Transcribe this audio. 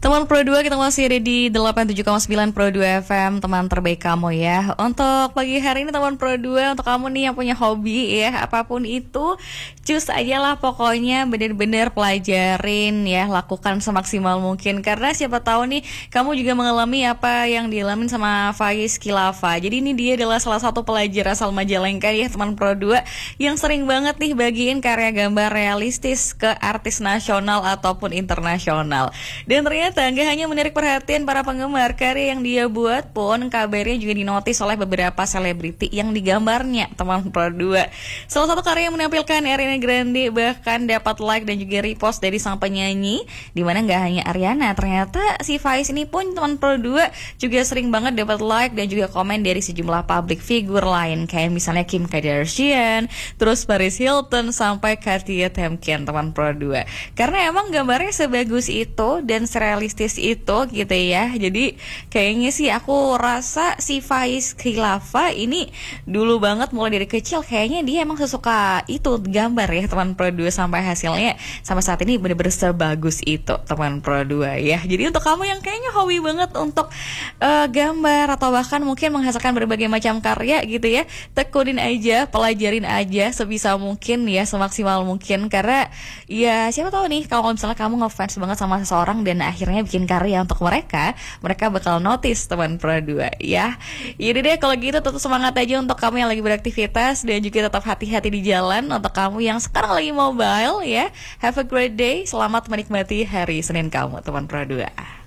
Teman Pro 2, kita masih ada di 87,9 Pro 2 FM, teman terbaik kamu ya. Untuk pagi hari ini teman Pro 2, untuk kamu nih yang punya hobi ya, apapun itu, cus aja lah pokoknya, bener-bener pelajarin ya, lakukan semaksimal mungkin. Karena siapa tahu nih, kamu juga mengalami apa yang dialamin sama Faiz Khilafah. Jadi ini dia adalah salah satu pelajar asal Majalengka ya teman Pro 2, yang sering banget nih bagiin karya gambar realistis ke artis nasional ataupun internasional. Dan ternyata gak hanya menarik perhatian para penggemar, karya yang dia buat pun kabarnya juga dinotis oleh beberapa selebriti yang digambarnya, teman Pro 2. Salah satu karya yang menampilkan Ariana Grande bahkan dapat like dan juga repost dari sang penyanyi, dimana gak hanya Ariana, ternyata si Faiz ini pun teman Pro 2 juga sering banget dapat like dan juga komen dari sejumlah public figure lain, kayak misalnya Kim Kardashian, terus Paris Hilton, sampai Katia Temkin, teman Pro 2. Karena emang gambarnya sebagus itu dan realistis itu gitu ya. Jadi kayaknya sih aku rasa si Faiz Khilafah ini dulu banget mulai dari kecil kayaknya dia emang sesuka itu gambar ya teman Pro 2, sampai hasilnya sampai saat ini bener-bener sebagus itu teman Pro 2 ya. Jadi untuk kamu yang kayaknya hobi banget untuk gambar atau bahkan mungkin menghasilkan berbagai macam karya gitu ya, tekunin aja, pelajarin aja sebisa mungkin ya, semaksimal mungkin. Karena ya siapa tahu nih kalau misalnya kamu ngefans banget sama seseorang dan akhirnya bikin karya untuk mereka bakal notice teman Pro 2 ya. Yaudah deh kalau gitu, tetap semangat aja untuk kamu yang lagi beraktivitas, dan juga tetap hati-hati di jalan untuk kamu yang sekarang lagi mobile ya. Have a great day, selamat menikmati hari Senin kamu teman Pro 2.